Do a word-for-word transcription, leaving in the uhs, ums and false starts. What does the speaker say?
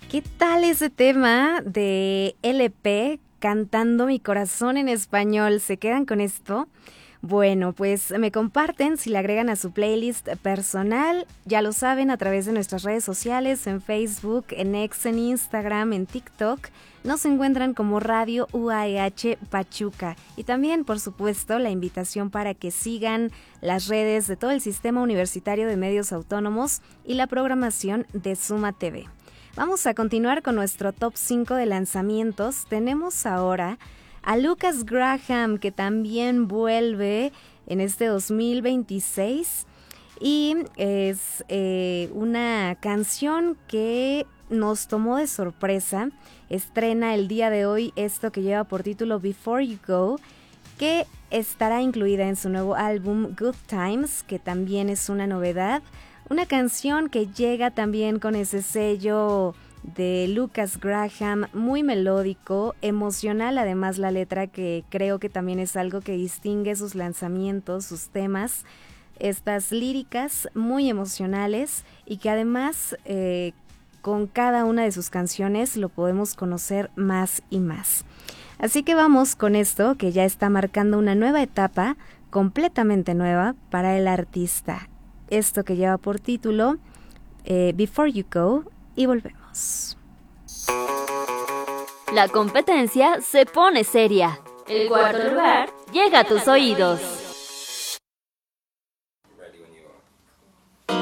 ¿Qué tal ese tema de L P cantando mi corazón en español? ¿Se quedan con esto? Bueno, pues me comparten si le agregan a su playlist personal, ya lo saben, a través de nuestras redes sociales, en Facebook, en X, en Instagram, en TikTok. Nos encuentran como Radio U A E H Pachuca. Y también, por supuesto, la invitación para que sigan las redes de todo el Sistema Universitario de Medios Autónomos y la programación de Suma T V. Vamos a continuar con nuestro top cinco de lanzamientos. Tenemos ahora a Lucas Graham, que también vuelve en este dos mil veintiséis, y es eh, una canción que nos tomó de sorpresa. Estrena el día de hoy esto que lleva por título Before You Go, que estará incluida en su nuevo álbum Good Times, que también es una novedad. Una canción que llega también con ese sello de Lucas Graham, muy melódico, emocional, además la letra, que creo que también es algo que distingue sus lanzamientos, sus temas, estas líricas muy emocionales, y que además eh, con cada una de sus canciones lo podemos conocer más y más. Así que vamos con esto, que ya está marcando una nueva etapa, completamente nueva para el artista. Esto que lleva por título eh, Before You Go, y volvemos. La competencia se pone seria. El cuarto lugar llega a tus oídos.